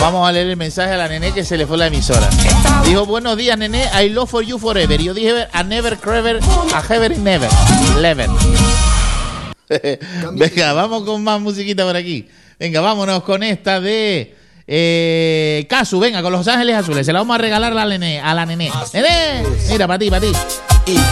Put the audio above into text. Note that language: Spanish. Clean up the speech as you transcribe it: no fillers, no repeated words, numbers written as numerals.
Vamos a leer el mensaje a la nené que se le fue la emisora. Dijo, buenos días, nené, I love for you forever. Yo dije, a never, clever, a ever, never. Lever. Venga, vamos con más musiquita por aquí. Venga, vámonos con esta de Casu. Venga, con Los Ángeles Azules. Se la vamos a regalar a la nené. Nené, mira, para ti, para ti.